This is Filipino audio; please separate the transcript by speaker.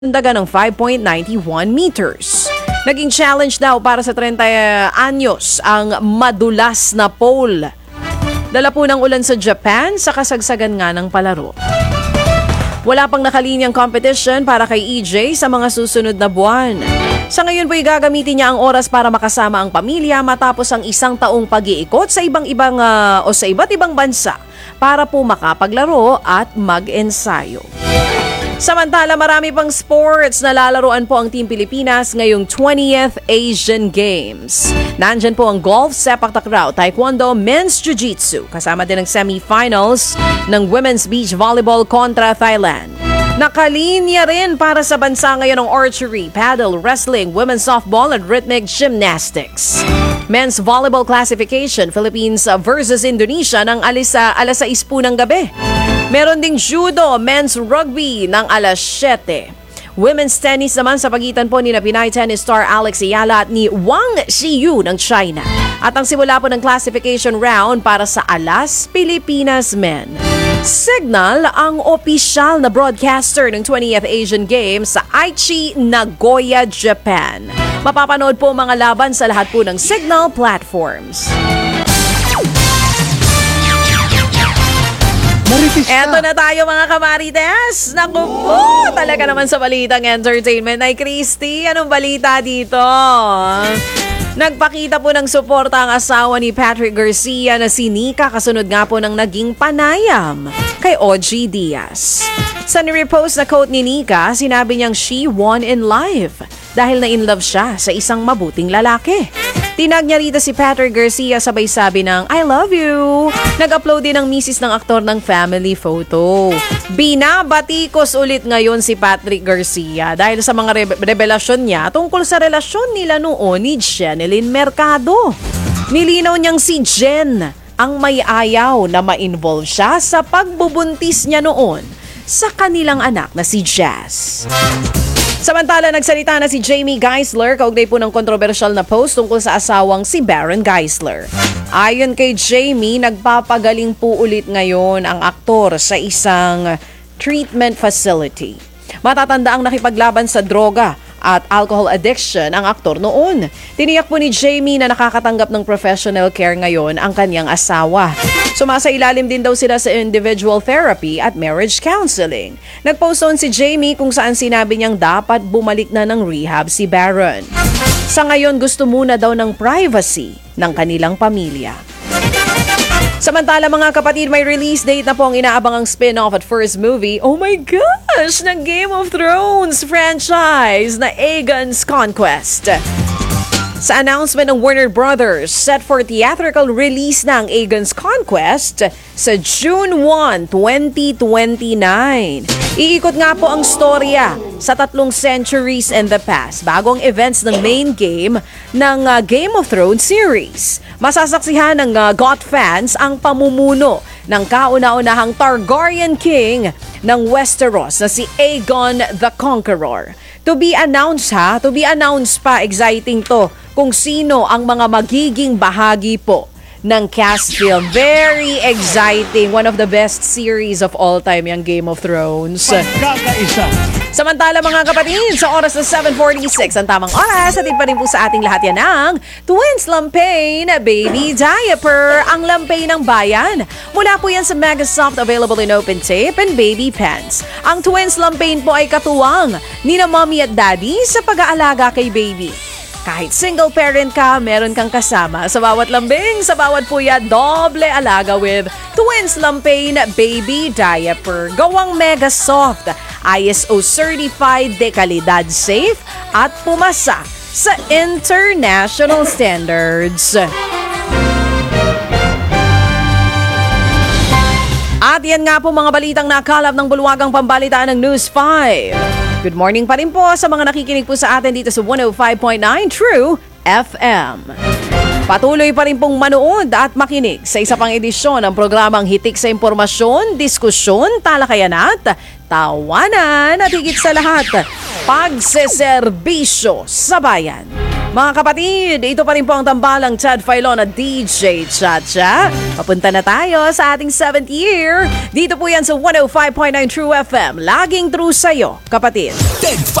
Speaker 1: daga ng 5.91 meters. Naging challenge daw para sa 30 anyos ang madulas na pole. Dala po ng ulan sa Japan sa kasagsagan nga ng palaro. Wala pang nakalinyang competition para kay EJ sa mga susunod na buwan. Sa ngayon po'y gagamitin niya ang oras para makasama ang pamilya matapos ang isang taong pag-iikot sa iba't ibang bansa para po makapaglaro at mag-ensayo. Samantala, marami pang sports na lalaruan po ang Team Pilipinas ngayong 20th Asian Games. Nandyan po ang golf, sepak takraw, taekwondo, men's jiu-jitsu. Kasama din ang semifinals ng women's beach volleyball kontra Thailand. Nakalinya rin para sa bansa ngayon ang archery, paddle, wrestling, women's softball at rhythmic gymnastics. Men's volleyball classification, Philippines versus Indonesia ng alas 6 po ng gabi. Meron ding judo, men's rugby ng alas 7. Women's tennis naman sa pagitan po ni Pinay tennis star Alex Ayala at ni Wang Xiyu ng China. At ang simula po ng classification round para sa alas Pilipinas men. Signal ang opisyal na broadcaster ng 20th Asian Games sa Aichi, Nagoya, Japan. Mapapanood po mga laban sa lahat po ng Signal platforms. Eto na tayo mga kamarites. Naku po, talaga naman sa balitang entertainment. Ay Christy, anong balita dito? Nagpakita po ng suporta ang asawa ni Patrick Garcia na si Nika kasunod nga po ng naging panayam kay OG Diaz. Sa nirepost na quote ni Nika, sinabi niyang she won in life dahil na-inlove siya sa isang mabuting lalaki. Tinag niya rito si Patrick Garcia sabay sabi ng I love you. Nag-upload din ang misis ng aktor ng family photo. Binabatikos ulit ngayon si Patrick Garcia dahil sa mga revelasyon niya tungkol sa relasyon nila noon ni Jeneline Mercado. Nilinaw niyang si Jen ang may ayaw na ma-involve siya sa pagbubuntis niya noon sa kanilang anak na si Jazz. Samantala, nagsalita na si Jamie Geisler kaugnay po ng kontrobersyal na post tungkol sa asawang si Baron Geisler. Ayon kay Jamie, nagpapagaling po ulit ngayon ang aktor sa isang treatment facility. Matatanda ang nakipaglaban sa droga at alcohol addiction ang aktor noon. Tiniyak po ni Jamie na nakakatanggap ng professional care ngayon ang kanyang asawa. Sumasailalim din daw sila sa individual therapy at marriage counseling. Nagpost on si Jamie kung saan sinabi niyang dapat bumalik na ng rehab si Baron. Sa ngayon, gusto muna daw ng privacy ng kanilang pamilya. Samantala mga kapatid, may release date na po ang inaabangang spin-off at first movie, oh my gosh, ng Game of Thrones franchise na Aegon's Conquest. Sa announcement ng Warner Brothers, set for theatrical release na ang Aegon's Conquest sa June 1, 2029. Iikot nga po ang storya sa 3 centuries in the past, bagong events ng main game ng Game of Thrones series. Masasaksihan ng GOT fans ang pamumuno ng kauna-unahang Targaryen King ng Westeros na si Aegon the Conqueror. To be announced pa, exciting to, kung sino ang mga magiging bahagi po ng cast film. Very exciting. One of the best series of all time yung Game of Thrones.
Speaker 2: Pagkakaisa.
Speaker 1: Samantala mga kapatid, sa oras na 7:46, ang tamang oras, atid pa rin po sa ating lahat yan ng Twins Lampain Baby Diaper, ang lampay ng bayan. Mula po yan sa Megasoft, available in open tape and baby pants. Ang Twins Lampain po ay katuwang ni na mommy at daddy sa pag-aalaga kay baby. Kahit single parent ka, meron kang kasama sa bawat lambing, sa bawat puya, doble alaga with Twins Lampain Baby Diaper. Gawang mega soft, ISO certified, dekalidad safe, at pumasa sa international standards. At yan nga po mga balitang nakalap ng bulwagang pambalitaan ng News 5. Good morning pa rin po sa mga nakikinig po sa atin dito sa 105.9 True FM. Patuloy pa rin pong manood at makinig sa isa pang edisyon ng programang Hitik sa Impormasyon, Diskusyon, Talakayan at Tawanan at higit sa lahat, pagseserbisyo sa bayan. Mga kapatid, ito pa rin po ang tambalang Chad Filon at DJ Chacha. Papunta na tayo sa ating 7th year. Dito po yan sa 105.9 True FM. Laging true sa'yo, kapatid.